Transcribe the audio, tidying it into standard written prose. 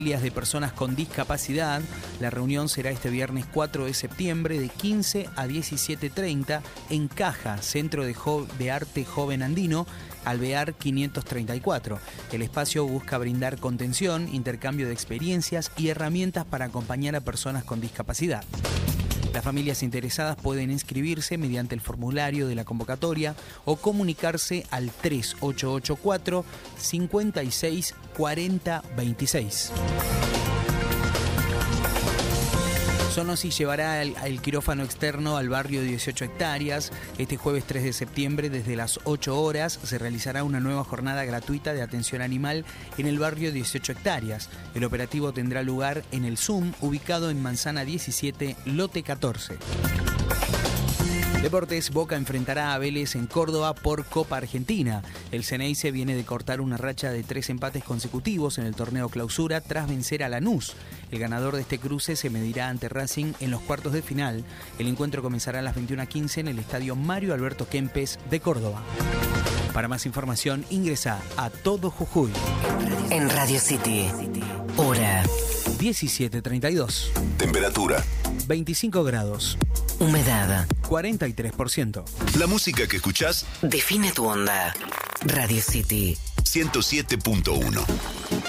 de personas con discapacidad. La reunión será este viernes 4 de septiembre de 15 a 17:30 en Caja, Centro de Arte Joven Andino, Alvear 534. El espacio busca brindar contención, intercambio de experiencias y herramientas para acompañar a personas con discapacidad. Las familias interesadas pueden inscribirse mediante el formulario de la convocatoria o comunicarse al 3884 56 40 26. Sonosis llevará el quirófano externo al barrio 18 hectáreas. Este jueves 3 de septiembre, desde las 8 horas, se realizará una nueva jornada gratuita de atención animal en el barrio 18 hectáreas. El operativo tendrá lugar en el Zoom, ubicado en Manzana 17, lote 14. Deportes, Boca enfrentará a Vélez en Córdoba por Copa Argentina. El Ceneice viene de cortar una racha de 3 empates consecutivos en el torneo Clausura tras vencer a Lanús. El ganador de este cruce se medirá ante Racing en los cuartos de final. El encuentro comenzará a las 21:15 en el estadio Mario Alberto Kempes de Córdoba. Para más información, ingresa a Todo Jujuy. En Radio City, hora 17:32. Temperatura 25 grados. Humedad 43%. La música que escuchás define tu onda. Radio City 107.1.